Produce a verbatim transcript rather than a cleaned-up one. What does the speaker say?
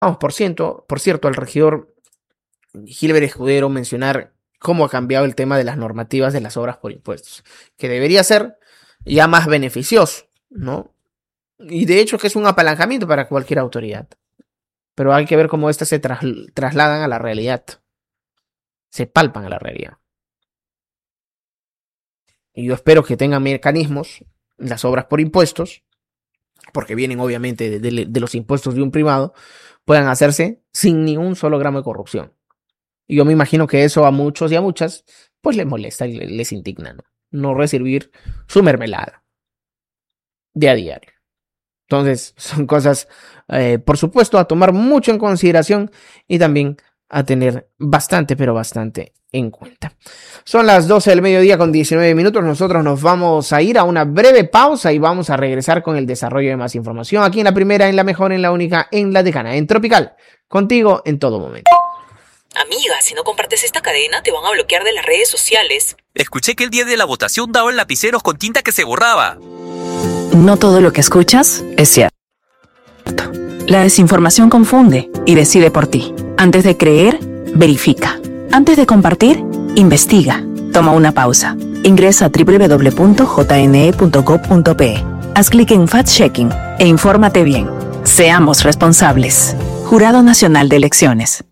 Vamos, por ciento, por cierto, al regidor Gilbert Escudero mencionar cómo ha cambiado el tema de las normativas de las obras por impuestos, que debería ser ya más beneficioso, ¿no? Y de hecho que es un apalancamiento para cualquier autoridad. Pero hay que ver cómo éstas se tras- trasladan a la realidad, se palpan a la realidad. Y yo espero que tengan mecanismos, las obras por impuestos, porque vienen obviamente de, de- de los impuestos de un privado, puedan hacerse sin ningún solo gramo de corrupción. Y yo me imagino que eso a muchos y a muchas, pues les molesta y les indigna, ¿no? No recibir su mermelada de a diario. Entonces, son cosas, eh, por supuesto, a tomar mucho en consideración y también a tener bastante, pero bastante en cuenta. Son las doce del mediodía con diecinueve minutos. Nosotros nos vamos a ir a una breve pausa y vamos a regresar con el desarrollo de más información aquí en la primera, en la mejor, en la única, en la decana, en Tropical. Contigo en todo momento. Amiga, si no compartes esta cadena, te van a bloquear de las redes sociales. Escuché que el día de la votación daban lapiceros con tinta que se borraba. No todo lo que escuchas es cierto. La desinformación confunde y decide por ti. Antes de creer, verifica. Antes de compartir, investiga. Toma una pausa. Ingresa a doble u doble u doble u punto j n e punto gob punto p e. Haz clic en Fact Checking e infórmate bien. Seamos responsables. Jurado Nacional de Elecciones.